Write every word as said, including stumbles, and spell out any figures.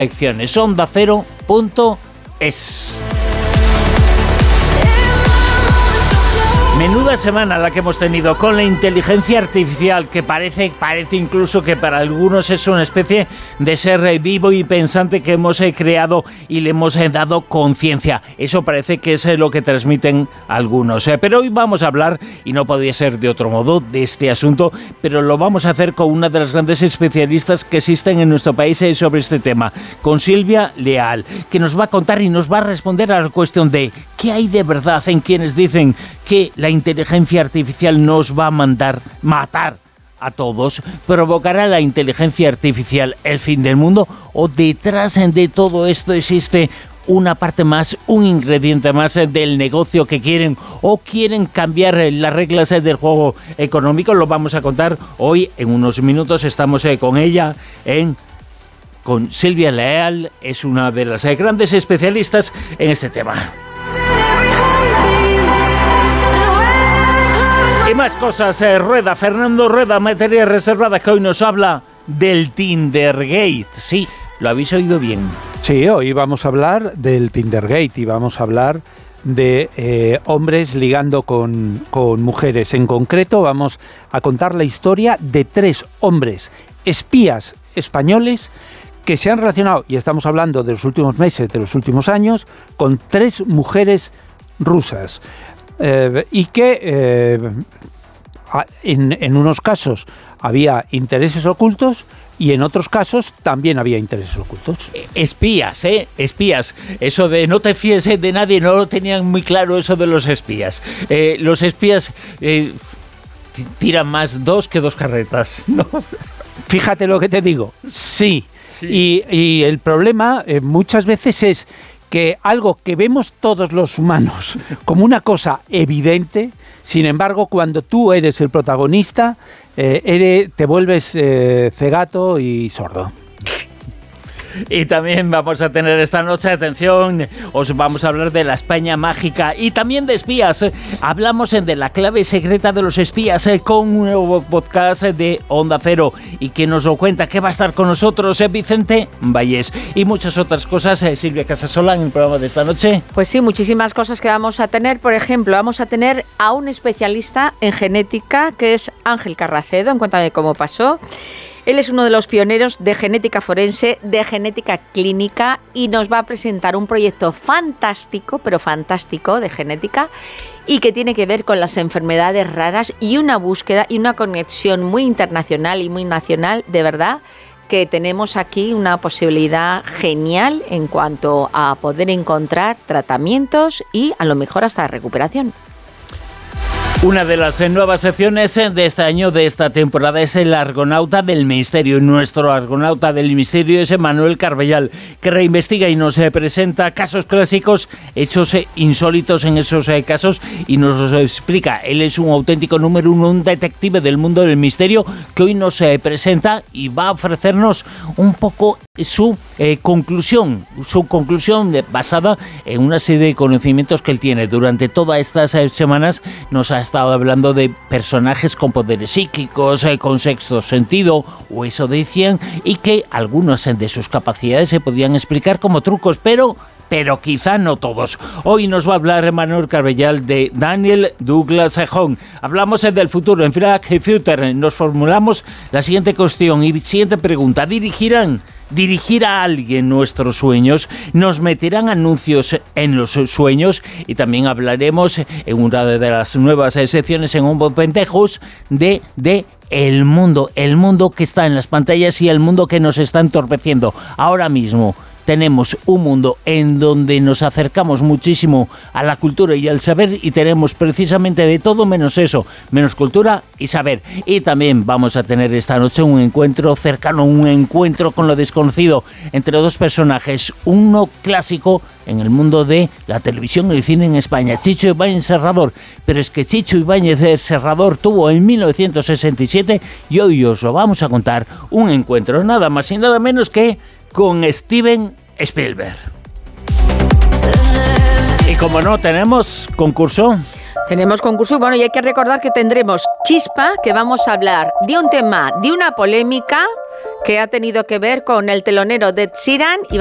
Lecciones onda cero punto es. Menuda semana la que hemos tenido con la inteligencia artificial, que parece, parece incluso que para algunos es una especie de ser vivo y pensante que hemos creado y le hemos dado conciencia. Eso parece que es lo que transmiten algunos. Pero hoy vamos a hablar, y no podía ser de otro modo, de este asunto, pero lo vamos a hacer con una de las grandes especialistas que existen en nuestro país sobre este tema, con Silvia Leal, que nos va a contar y nos va a responder a la cuestión de ¿qué hay de verdad en quienes dicen que la inteligencia artificial nos va a mandar matar a todos? ¿Provocará la inteligencia artificial el fin del mundo? ¿O detrás de todo esto existe una parte más, un ingrediente más del negocio que quieren o quieren cambiar las reglas del juego económico? Lo vamos a contar hoy en unos minutos. Estamos con ella en con Silvia Leal, es una de las grandes especialistas en este tema. Y más cosas, eh, Rueda, Fernando Rueda, materia reservada, que hoy nos habla del Tindergate. Sí, lo habéis oído bien. Sí, hoy vamos a hablar del Tindergate y vamos a hablar de eh, hombres ligando con, con mujeres. En concreto vamos a contar la historia de tres hombres espías españoles que se han relacionado, y estamos hablando de los últimos meses, de los últimos años, con tres mujeres rusas. Eh, y que eh, en, en unos casos había intereses ocultos y en otros casos también había intereses ocultos. Espías, ¿eh? Espías. Eso de no te fíes de nadie, no lo tenían muy claro eso de los espías. Eh, los espías eh, tiran más dos que dos carretas, ¿no? Fíjate lo que te digo. Sí. sí. Y, y el problema eh, muchas veces es que algo que vemos todos los humanos como una cosa evidente, sin embargo, cuando tú eres el protagonista, eh, eres, te vuelves eh, cegato y sordo. Y también vamos a tener esta noche, atención, os vamos a hablar de la España mágica y también de espías. Hablamos de la clave secreta de los espías con un nuevo podcast de Onda Cero. Y quien nos lo cuenta, que va a estar con nosotros, es Vicente Vallés. Y muchas otras cosas, Silvia Casasola, en el programa de esta noche. Pues sí, muchísimas cosas que vamos a tener. Por ejemplo, vamos a tener a un especialista en genética, que es Ángel Carracedo, en Cuéntame Cómo Pasó. Él es uno de los pioneros de genética forense, de genética clínica, y nos va a presentar un proyecto fantástico, pero fantástico, de genética, y que tiene que ver con las enfermedades raras y una búsqueda y una conexión muy internacional y muy nacional, de verdad, que tenemos aquí una posibilidad genial en cuanto a poder encontrar tratamientos y a lo mejor hasta recuperación. Una de las nuevas secciones de este año, de esta temporada, es el Argonauta del Misterio. Nuestro Argonauta del Misterio es Manuel Carbellal, que reinvestiga y nos presenta casos clásicos, hechos insólitos en esos casos, y nos los explica. Él es un auténtico número uno, un detective del mundo del misterio, que hoy nos presenta y va a ofrecernos un poco su eh, conclusión, su conclusión basada en una serie de conocimientos que él tiene. Durante todas estas eh, semanas nos ha estado hablando de personajes con poderes psíquicos, eh, con sexto sentido, o eso decían, y que algunas de sus capacidades se podían explicar como trucos, pero... pero quizá no todos. Hoy nos va a hablar Manuel Carbellal de Daniel Douglas Home. Hablamos del futuro, en Black Future. Nos formulamos la siguiente cuestión y siguiente pregunta. ¿Dirigirán, dirigir a alguien nuestros sueños? ¿Nos meterán anuncios en los sueños? Y también hablaremos en una de las nuevas secciones en Un Pentejos de... de el mundo, el mundo que está en las pantallas y el mundo que nos está entorpeciendo ahora mismo. Tenemos un mundo en donde nos acercamos muchísimo a la cultura y al saber, y tenemos precisamente de todo menos eso, menos cultura y saber. Y también vamos a tener esta noche un encuentro cercano, un encuentro con lo desconocido entre dos personajes, uno clásico en el mundo de la televisión y el cine en España, Chicho Ibáñez Serrador. Pero es que Chicho Ibáñez Serrador tuvo en mil novecientos sesenta y siete, y hoy os lo vamos a contar, un encuentro nada más y nada menos que con Steven Spielberg. Y como no, tenemos concurso. Tenemos concurso, bueno, y hay que recordar que tendremos Chispa, que vamos a hablar de un tema, de una polémica que ha tenido que ver con el telonero de Ed Sheeran. Y